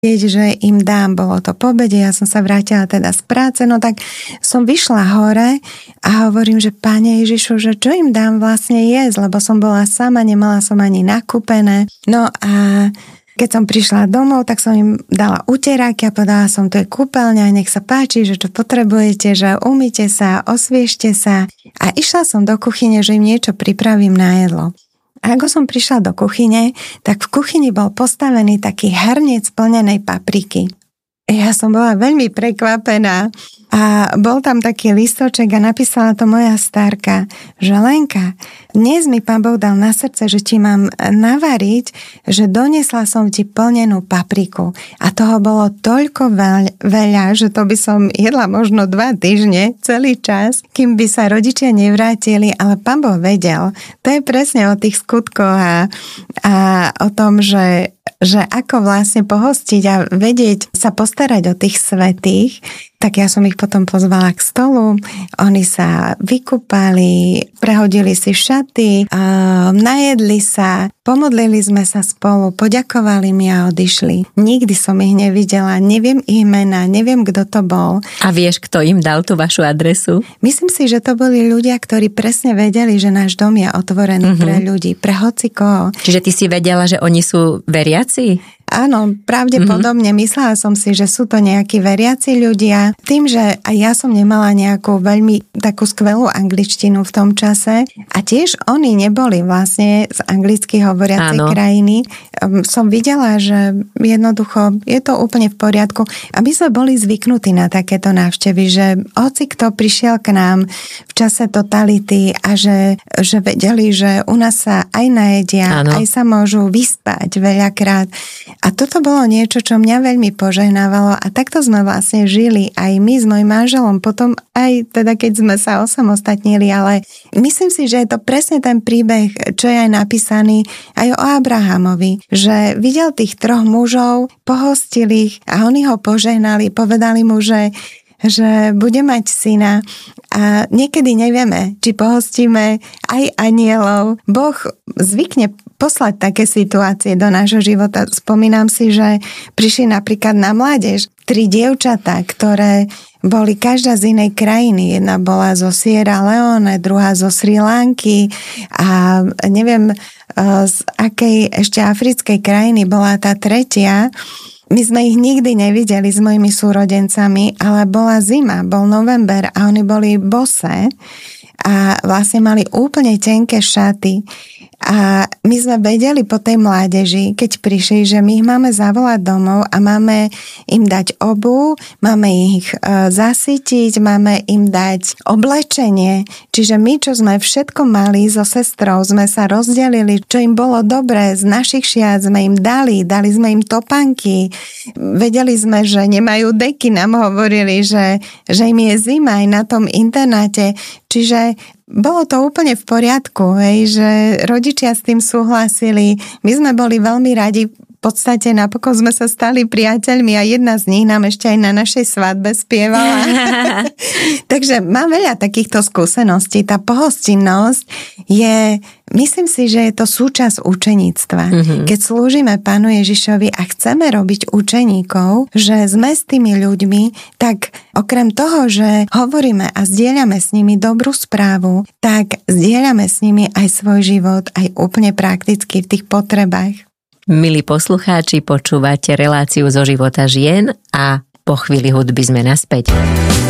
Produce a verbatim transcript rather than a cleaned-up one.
že im dám, bolo to po obede, ja som sa vrátila teda z práce, no tak som vyšla hore a hovorím, že Pane Ježišu, že čo im dám vlastne jesť, lebo som bola sama, nemala som ani nakúpené. No a keď som prišla domov, tak som im dala uteráky a povedala som, to je kúpeľňa, nech sa páči, že čo potrebujete, že umýte sa, osviežte sa. A išla som do kuchyne, že im niečo pripravím na jedlo. A ako som prišla do kuchyne, tak v kuchyni bol postavený taký hrniec plnenej papriky. Ja som bola veľmi prekvapená a bol tam taký listoček a napísala to moja starka, že Lenka, dnes mi Pán Boh dal na srdce, že ti mám navariť, že doniesla som ti plnenú papriku. A toho bolo toľko veľ, veľa, že to by som jedla možno dva týždne, celý čas, kým by sa rodičia nevrátili, ale Pán Boh vedel. To je presne o tých skutkoch a, a o tom, že že ako vlastne pohostiť a vedieť sa postarať o tých svätých, tak ja som ich potom pozvala k stolu, oni sa vykúpali, prehodili si šaty, najedli sa, pomodlili sme sa spolu, poďakovali mi a odišli. Nikdy som ich nevidela, neviem ich mená, neviem, kto to bol. A vieš, kto im dal tú vašu adresu? Myslím si, že to boli ľudia, ktorí presne vedeli, že náš dom je otvorený uh-huh. pre ľudí, pre hocikoho. Čiže ty si vedela, že oni sú veriaci? Áno, pravdepodobne mm-hmm. myslela som si, že sú to nejakí veriaci ľudia. Tým, že aj ja som nemala nejakú veľmi takú skvelú angličtinu v tom čase a tiež oni neboli vlastne z anglicky hovoriacej Áno. krajiny, som videla, že jednoducho je to úplne v poriadku. A my sme boli zvyknutí na takéto návštevy, že hoci kto prišiel k nám v čase totality a že, že vedeli, že u nás sa aj najedia, Áno. aj sa môžu vyspať veľakrát. A toto bolo niečo, čo mňa veľmi požehnávalo a takto sme vlastne žili aj my s mojím manželom, potom aj teda keď sme sa osamostatnili, ale myslím si, že je to presne ten príbeh, čo je aj napísaný aj o Abrahamovi, že videl tých troch mužov, pohostil ich a oni ho požehnali, povedali mu, že že bude mať syna a niekedy nevieme, či pohostíme aj anielov. Boh zvykne poslať také situácie do nášho života. Spomínam si, že prišli napríklad na mládež tri dievčatá, ktoré boli každá z inej krajiny. Jedna bola zo Sierra Leone, druhá zo Sri Lanky a neviem z akej ešte africkej krajiny bola tá tretia. My sme ich nikdy nevideli s mojimi súrodencami, ale bola zima, bol november a oni boli bosé a vlastne mali úplne tenké šaty. A my sme vedeli po tej mládeži, keď prišli, že my ich máme zavolať domov a máme im dať obuv, máme ich e, zasytiť, máme im dať oblečenie. Čiže my, čo sme všetko mali so sestrou, sme sa rozdelili, čo im bolo dobré, z našich šiat sme im dali, dali sme im topánky. Vedeli sme, že nemajú deky, nám hovorili, že, že im je zima aj na tom internáte. Čiže bolo to úplne v poriadku, hej, že rodičia s tým súhlasili. My sme boli veľmi radi, v podstate napokon sme sa stali priateľmi a jedna z nich nám ešte aj na našej svadbe spievala. Takže mám veľa takýchto skúseností. Tá pohostinnosť je, myslím si, že je to súčasť učeníctva. Mm-hmm. Keď slúžime Pánu Ježišovi a chceme robiť učeníkov, že sme s tými ľuďmi, tak okrem toho, že hovoríme a zdieľame s nimi dobrú správu, tak zdieľame s nimi aj svoj život, aj úplne prakticky v tých potrebách. Milí poslucháči, počúvate reláciu zo života žien a po chvíli hudby sme naspäť.